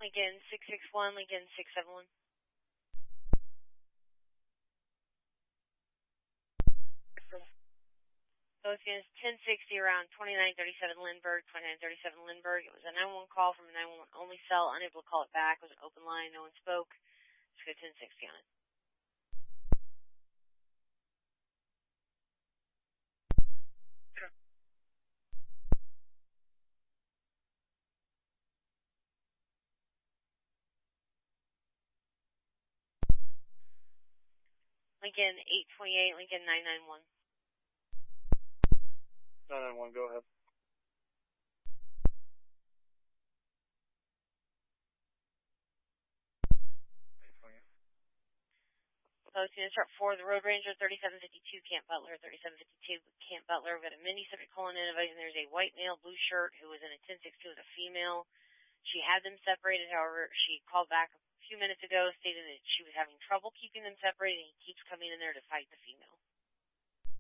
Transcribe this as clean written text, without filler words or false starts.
Lincoln 661, Lincoln 671. Both units 1060 around 2937 Lindbergh, 2937 Lindbergh. It was a 911 call from a 911 only cell, unable to call it back. It was an open line, no one spoke. Let's go 1060 on it. Lincoln 828, Lincoln 991. 991, go ahead. Both units are up for the Road Ranger 3752, Camp Butler, 3752, Camp Butler. We've got a Mindy subject calling in, advising there's a white male, blue shirt, who was in a 1062 as a female. She had them separated, however, she called back a few minutes ago, stating that she was having trouble keeping them separated, and he keeps coming in there to fight the female.